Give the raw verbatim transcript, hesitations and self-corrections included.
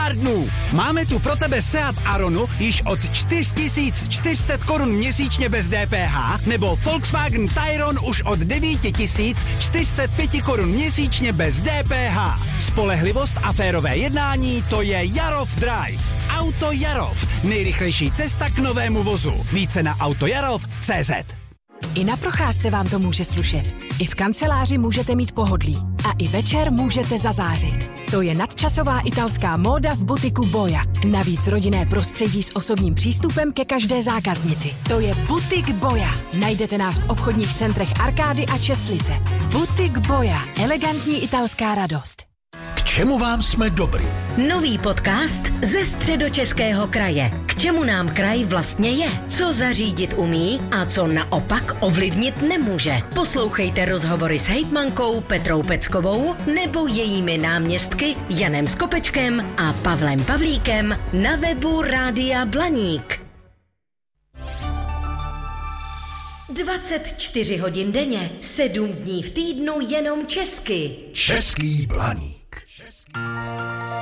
pár dnů. Máme tu pro tebe Seat Aronu již od čtyři tisíce čtyři sta korun měsíčně bez D P H nebo Volkswagen Tayron už od devět tisíc čtyři sta pět korun měsíčně bez D P H. Spolehlivost a férové jednání, to je Jarov Drive. Auto Jarov. Nejrychlejší cesta k novému vozu. Více na autojarov tečka cé zet. I na procházce vám to může slušet. I v kanceláři můžete mít pohodlí. A i večer můžete zazářit. To je nadčasová italská móda v butiku Boja. Navíc rodinné prostředí s osobním přístupem ke každé zákaznici. To je butik Boja. Najdete nás v obchodních centrech Arkády a Čestlice. Butik Boja. Elegantní italská radost. K čemu vám jsme dobrý? Nový podcast ze Středočeského kraje. K čemu nám kraj vlastně je? Co zařídit umí a co naopak ovlivnit nemůže? Poslouchejte rozhovory s hejtmankou Petrou Peckovou nebo jejími náměstky Janem Skopečkem a Pavlem Pavlíkem na webu Rádia Blaník. dvacet čtyři hodin denně, sedm dní v týdnu jenom česky. Český Blaník.